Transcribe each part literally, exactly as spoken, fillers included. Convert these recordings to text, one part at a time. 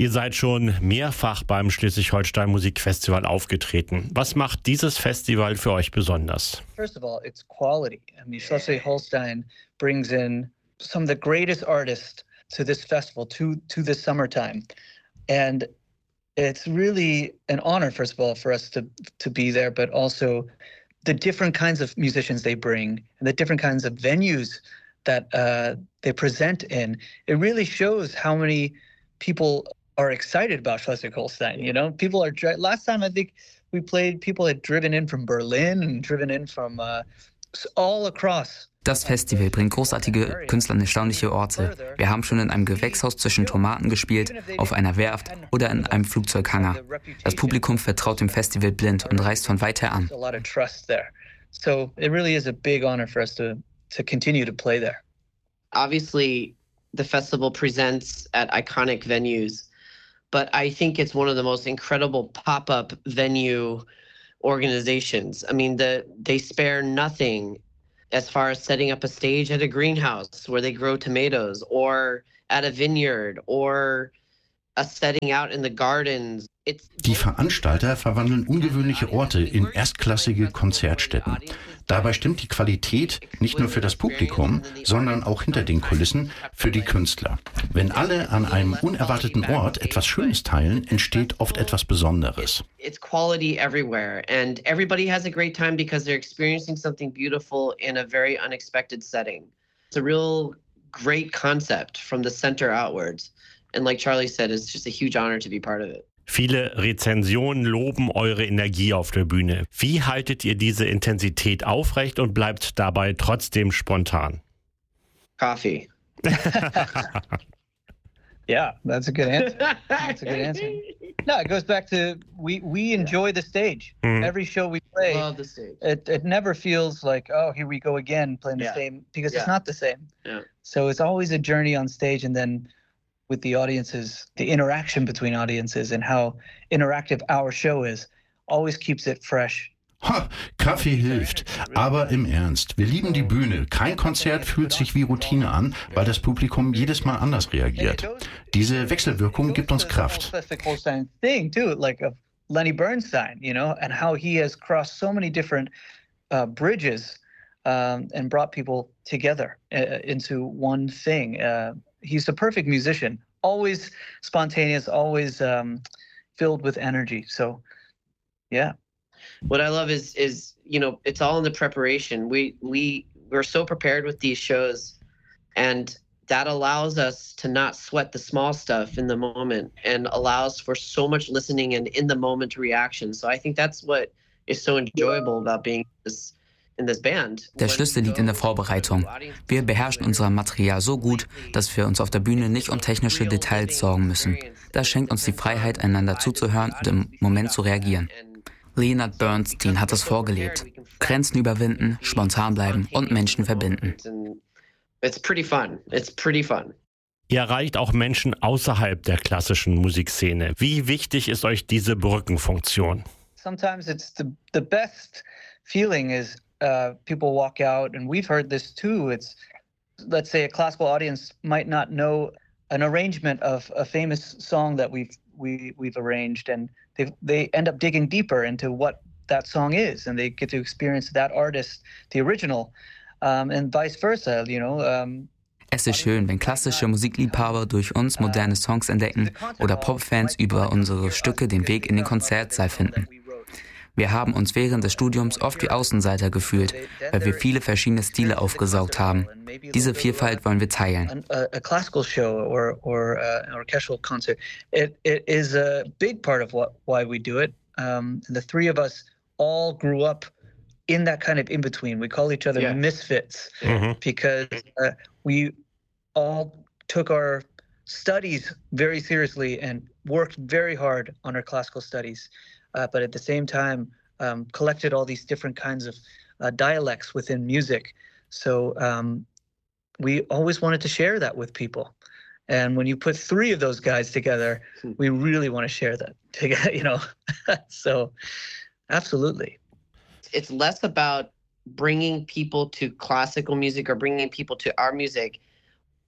Ihr seid schon mehrfach beim Schleswig-Holstein Musikfestival aufgetreten. Was macht dieses Festival für euch besonders? First of all, it's quality. I mean, Schleswig-Holstein brings in some of the greatest artists to this festival, to to this summertime. And it's really an honor, first of all, for us to to be there, but also the different kinds of musicians they bring and the different kinds of venues that uh, they present in. It really shows how many people are excited about Schleswig-Holstein. You know, people are dri- last time I think we played, people had driven in from Berlin and driven in from uh, all across. Das Festival bringt großartige Künstler an erstaunliche Orte. Wir haben schon in einem Gewächshaus zwischen Tomaten gespielt, auf einer Werft oder in einem Flugzeughangar. Das Publikum vertraut dem Festival blind und reist von weit her an. So it really is a big honor for us to to continue to play there. Obviously, the festival presents at iconic venues, but I think it's one of the most incredible pop-up venue organizations. I mean, the they spare nothing as far as setting up a stage at a greenhouse where they grow tomatoes, or at a vineyard, or a setting out in the gardens. Die Veranstalter verwandeln ungewöhnliche Orte in erstklassige Konzertstätten. Dabei stimmt die Qualität nicht nur für das Publikum, sondern auch hinter den Kulissen für die Künstler. Wenn alle an einem unerwarteten Ort etwas Schönes teilen, entsteht oft etwas Besonderes. It's quality everywhere, and everybody has a great time because they're experiencing something beautiful in a very unexpected setting. It's a real great concept from the center outwards. And like Charlie said, it's just a huge honor to be part of it. Viele Rezensionen loben eure Energie auf der Bühne. Wie haltet ihr diese Intensität aufrecht und bleibt dabei trotzdem spontan? Coffee. Yeah, that's a good answer. That's a good answer. No, it goes back to we we enjoy the stage. Mm-hmm. Every show we play, love the stage. It it never feels like, oh, here we go again playing the yeah. same, because yeah. it's not the same. Yeah. So it's always a journey on stage, and then with the audiences, the interaction between audiences and how interactive our show is, always keeps it fresh. Ha, Kaffee hilft. Aber im Ernst, wir lieben die Bühne. Kein Konzert fühlt sich wie Routine an, weil das Publikum jedes Mal anders reagiert. Diese Wechselwirkung gibt uns Kraft. Thing too, like of Lenny Bernstein, you know, and how he has crossed so many different uh, bridges um, and brought people together uh, into one thing. Uh, He's the perfect musician, always spontaneous, always um, filled with energy. So, yeah. What I love is, is you know, it's all in the preparation. We we we're so prepared with these shows, and that allows us to not sweat the small stuff in the moment, and allows for so much listening and in the moment reaction. So I think that's what is so enjoyable about being this. Der Schlüssel liegt in der Vorbereitung. Wir beherrschen unser Material so gut, dass wir uns auf der Bühne nicht um technische Details sorgen müssen. Das schenkt uns die Freiheit, einander zuzuhören und im Moment zu reagieren. Leonard Bernstein hat das vorgelebt. Grenzen überwinden, spontan bleiben und Menschen verbinden. It's pretty fun. It's pretty fun. Ihr erreicht auch Menschen außerhalb der klassischen Musikszene. Wie wichtig ist euch diese Brückenfunktion? Sometimes it's the the best feeling is Uh, people walk out, and we've heard this too. It's, let's say, a classical audience might not know an arrangement of a famous song that we've we we've arranged, and they they end up digging deeper into what that song is, and they get to experience that artist, the original, um, and vice versa. You know. Um, Es ist schön, wenn klassische Musikliebhaber durch uns moderne Songs entdecken oder Popfans über unsere Stücke den Weg in den Konzertsaal finden. Wir haben uns während des Studiums oft wie Außenseiter gefühlt, weil wir viele verschiedene Stile aufgesaugt haben. Diese Vielfalt wollen wir teilen. A classical show or or an orchestral concert, it it is a big part of what why we do it. Um, the three of us all grew up in that kind of in between. We call each other yeah. misfits mm-hmm. because uh, we all took our studies very seriously and worked very hard on our classical studies. Uh, but at the same time, um, collected all these different kinds of uh, dialects within music. So um, we always wanted to share that with people. And when you put three of those guys together, we really want to share that together, you know. So absolutely. It's less about bringing people to classical music or bringing people to our music.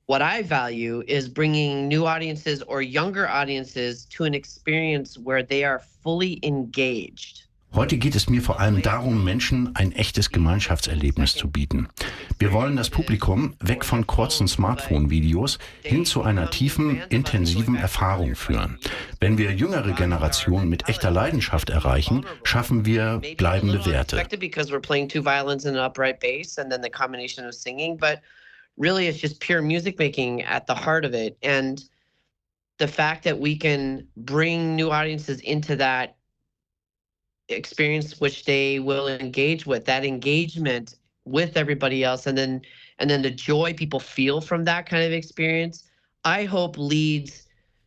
what I value is bringing new audiences or younger audiences to an experience where they are fully engaged. Heute geht es mir vor allem darum, Menschen ein echtes Gemeinschaftserlebnis zu bieten. Wir wollen das Publikum weg von kurzen Smartphone-Videos hin zu einer tiefen, intensiven Erfahrung führen. Wenn wir jüngere Generationen mit echter Leidenschaft erreichen, schaffen wir bleibende Werte. Really, it's just pure music making at the heart of it. And the fact that we can bring new audiences into that experience which they will engage with, that engagement with everybody else, and then and then the joy people feel from that kind of experience, I hope leads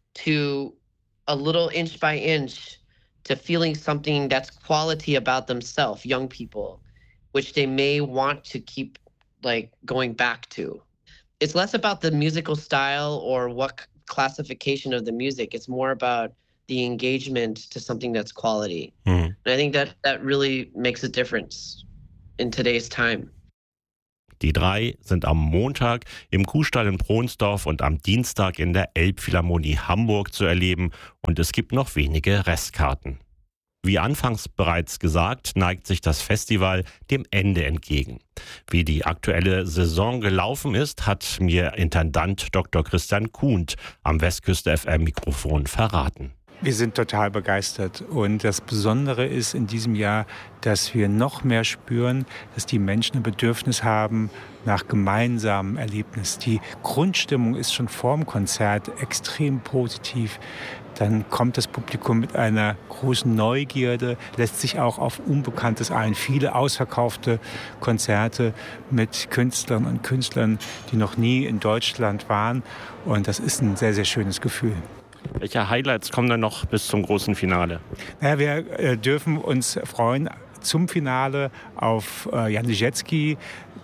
to a little inch by inch to feeling something that's quality about themselves, young people, which they may want to keep like going back to. It's less about the musical style or what classification of the music. It's more about the engagement to something that's quality. Mhm. And I think that that really makes a difference in today's time. Die drei sind am Montag im Kuhstall in Pronsdorf und am Dienstag in der Elbphilharmonie Hamburg zu erleben und es gibt noch wenige Restkarten. Wie anfangs bereits gesagt, neigt sich das Festival dem Ende entgegen. Wie die aktuelle Saison gelaufen ist, hat mir Intendant Doktor Christian Kuhnt am Westküste F M Mikrofon verraten. Wir sind total begeistert und das Besondere ist in diesem Jahr, dass wir noch mehr spüren, dass die Menschen ein Bedürfnis haben nach gemeinsamen Erlebnis. Die Grundstimmung ist schon vorm Konzert extrem positiv. Dann kommt das Publikum mit einer großen Neugierde, lässt sich auch auf Unbekanntes ein. Viele ausverkaufte Konzerte mit Künstlern und Künstlern, die noch nie in Deutschland waren. Und das ist ein sehr, sehr schönes Gefühl. Welche Highlights kommen dann noch bis zum großen Finale? Ja, wir äh, dürfen uns freuen zum Finale auf äh, Jan Leschetski,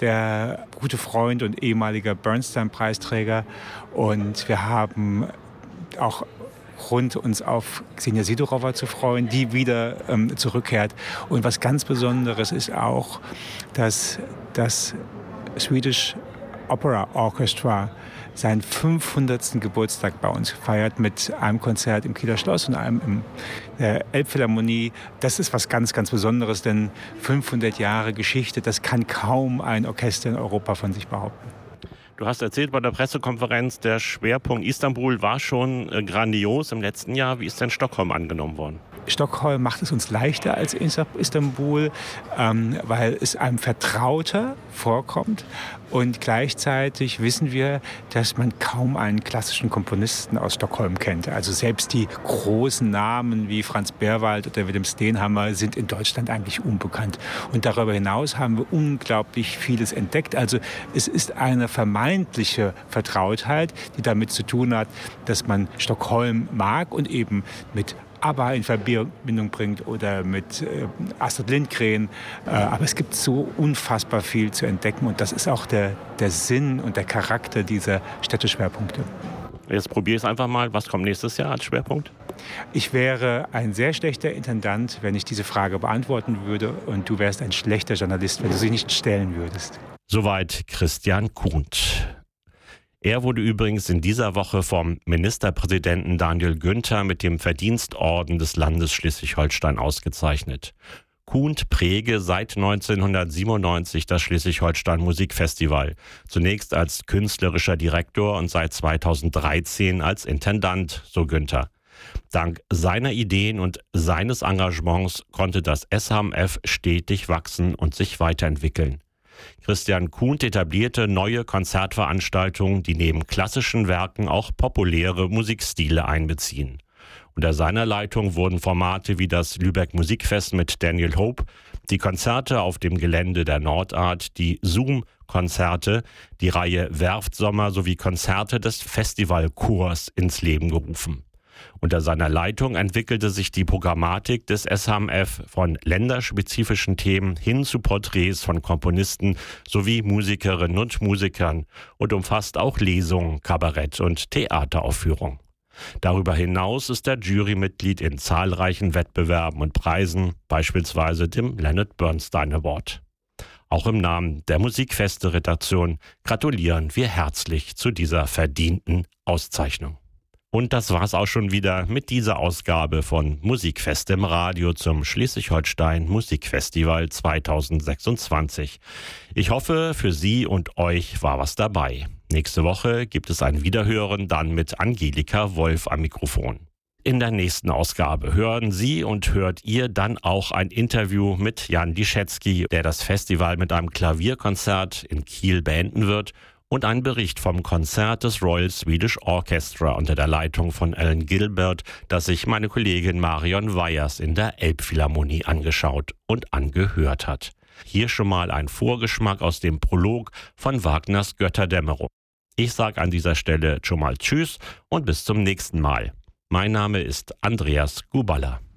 der gute Freund und ehemaliger Bernstein-Preisträger. Und wir haben auch Grund, uns auf Ksenia Sidorova zu freuen, die wieder ähm, zurückkehrt. Und was ganz Besonderes ist auch, dass das Swedish Opera Orchestra seinen fünfhundertsten Geburtstag bei uns feiert mit einem Konzert im Kieler Schloss und einem in der Elbphilharmonie. Das ist was ganz, ganz Besonderes, denn fünfhundert Jahre Geschichte, das kann kaum ein Orchester in Europa von sich behaupten. Du hast erzählt bei der Pressekonferenz, der Schwerpunkt Istanbul war schon äh, grandios im letzten Jahr. Wie ist denn Stockholm angenommen worden? Stockholm macht es uns leichter als Istanbul, ähm, weil es einem vertrauter vorkommt. Und gleichzeitig wissen wir, dass man kaum einen klassischen Komponisten aus Stockholm kennt. Also selbst die großen Namen wie Franz Berwald oder Willem Steenhammer sind in Deutschland eigentlich unbekannt. Und darüber hinaus haben wir unglaublich vieles entdeckt. Also es ist eine vermeintliche Vertrautheit, die damit zu tun hat, dass man Stockholm mag und eben mit ABBA in Verbindung bringt oder mit äh, Astrid Lindgren. Äh, aber es gibt so unfassbar viel zu entdecken und das ist auch der, der Sinn und der Charakter dieser Städteschwerpunkte. Jetzt probiere ich es einfach mal. Was kommt nächstes Jahr als Schwerpunkt? Ich wäre ein sehr schlechter Intendant, wenn ich diese Frage beantworten würde und du wärst ein schlechter Journalist, wenn du sie nicht stellen würdest. Soweit Christian Kuhnt. Er wurde übrigens in dieser Woche vom Ministerpräsidenten Daniel Günther mit dem Verdienstorden des Landes Schleswig-Holstein ausgezeichnet. Kuhnt präge seit neunzehnhundertsiebenundneunzig das Schleswig-Holstein Musikfestival, zunächst als künstlerischer Direktor und seit zweitausenddreizehn als Intendant, so Günther. Dank seiner Ideen und seines Engagements konnte das S H M F stetig wachsen und sich weiterentwickeln. Christian Kuhnt etablierte neue Konzertveranstaltungen, die neben klassischen Werken auch populäre Musikstile einbeziehen. Unter seiner Leitung wurden Formate wie das Lübeck Musikfest mit Daniel Hope, die Konzerte auf dem Gelände der Nordart, die Zoom-Konzerte, die Reihe Werftsommer sowie Konzerte des Festivalchors ins Leben gerufen. Unter seiner Leitung entwickelte sich die Programmatik des S H M F von länderspezifischen Themen hin zu Porträts von Komponisten sowie Musikerinnen und Musikern und umfasst auch Lesungen, Kabarett- und Theateraufführungen. Darüber hinaus ist er Jurymitglied in zahlreichen Wettbewerben und Preisen, beispielsweise dem Leonard Bernstein Award. Auch im Namen der Musikfeste-Redaktion gratulieren wir herzlich zu dieser verdienten Auszeichnung. Und das war's auch schon wieder mit dieser Ausgabe von Musikfest im Radio zum Schleswig-Holstein Musikfestival zweitausendsechsundzwanzig. Ich hoffe, für Sie und euch war was dabei. Nächste Woche gibt es ein Wiederhören, dann mit Angelika Wolf am Mikrofon. In der nächsten Ausgabe hören Sie und hört ihr dann auch ein Interview mit Jan Liszewski, der das Festival mit einem Klavierkonzert in Kiel beenden wird, und einen Bericht vom Konzert des Royal Swedish Orchestra unter der Leitung von Alan Gilbert, das sich meine Kollegin Marion Weyers in der Elbphilharmonie angeschaut und angehört hat. Hier schon mal ein Vorgeschmack aus dem Prolog von Wagners Götterdämmerung. Ich sage an dieser Stelle schon mal Tschüss und bis zum nächsten Mal. Mein Name ist Andreas Guballa.